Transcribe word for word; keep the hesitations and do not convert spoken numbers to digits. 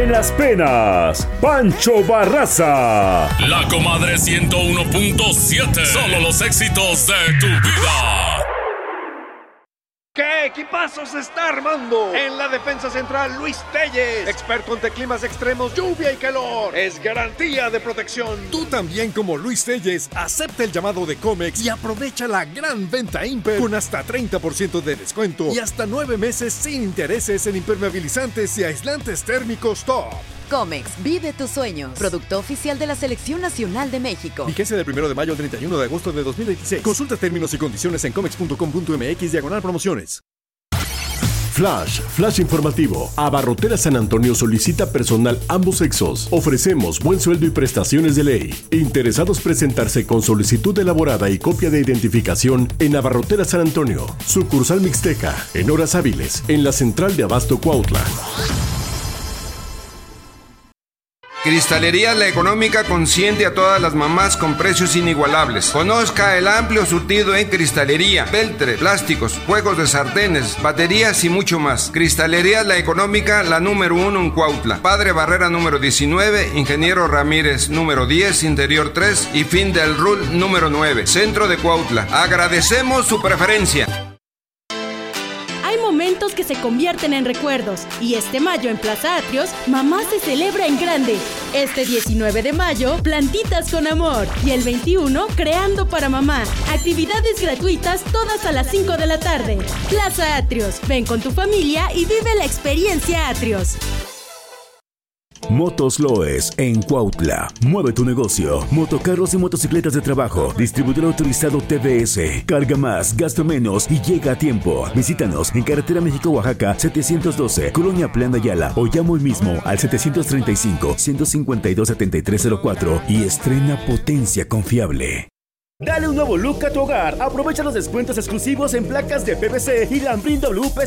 en las penas, Pancho Barraza. La Comadre ciento uno punto siete. Solo los éxitos de tu vida. ¿Qué equipazo se está armando? En la defensa central, Luis Telles, experto ante climas extremos, lluvia y calor. Es garantía de protección. Tú también, como Luis Telles, acepta el llamado de Comex y aprovecha la gran venta Imper con hasta treinta por ciento de descuento y hasta nueve meses sin intereses en impermeabilizantes y aislantes térmicos top. Comex, vive tus sueños. Producto oficial de la Selección Nacional de México. Vigencia del primero de mayo al treinta y uno de agosto de dos mil veintiséis. Consulta términos y condiciones en comex punto com punto m x diagonal promociones. Flash, Flash informativo. Abarrotera San Antonio solicita personal ambos sexos. Ofrecemos buen sueldo y prestaciones de ley. Interesados presentarse con solicitud elaborada y copia de identificación en Abarrotera San Antonio. Sucursal Mixteca, en horas hábiles, en la central de Abasto Cuautla. Cristalería La Económica consiente a todas las mamás con precios inigualables. Conozca el amplio surtido en cristalería, peltre, plásticos, juegos de sartenes, baterías y mucho más. Cristalería La Económica, la número uno en Cuautla. Padre Barrera número diecinueve, Ingeniero Ramírez número diez, Interior tres y Fin del Rul número nueve, Centro de Cuautla. Agradecemos su preferencia. Momentos que se convierten en recuerdos y este mayo en Plaza Atrios, mamá se celebra en grande. Este diecinueve de mayo, plantitas con amor y el veintiuno, creando para mamá. Actividades gratuitas todas a las cinco de la tarde. Plaza Atrios, ven con tu familia y vive la experiencia Atrios. Motos Loes en Cuautla. Mueve tu negocio. Motocarros y motocicletas de trabajo. Distribuidor autorizado T V S. Carga más, gasta menos y llega a tiempo. Visítanos en Carretera México-Oaxaca setecientos doce, Colonia Plan de Ayala, o llama hoy mismo al setecientos treinta y cinco, ciento cincuenta y dos, setenta y tres cero cuatro y estrena potencia confiable. Dale un nuevo look a tu hogar. Aprovecha los descuentos exclusivos en placas de P V C y Lambrin W P